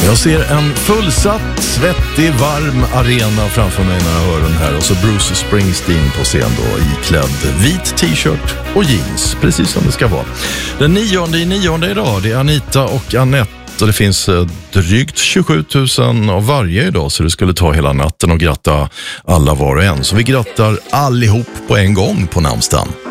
Jag ser en fullsatt, svettig, varm arena framför mig när jag hör den här. Och så Bruce Springsteen på scen då, iklädd vit t-shirt och jeans, precis som det ska vara. Den 9/9 idag, det är Anita och Anette. Och det finns drygt 27 000 av varje idag, så det skulle ta hela natten och gratta alla var och en. Så vi grattar allihop på en gång på namnsdagen.